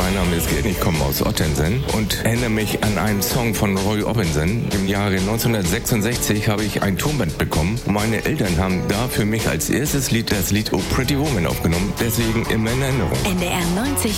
Mein Name ist Gerd, ich komme aus Ottensen und erinnere mich an einen Song von Roy Orbison. Im Jahre 1966 habe ich ein Tonband bekommen. Meine Eltern haben da für mich als erstes Lied das Lied Oh Pretty Woman aufgenommen, deswegen immer in Erinnerung. NDR 90,3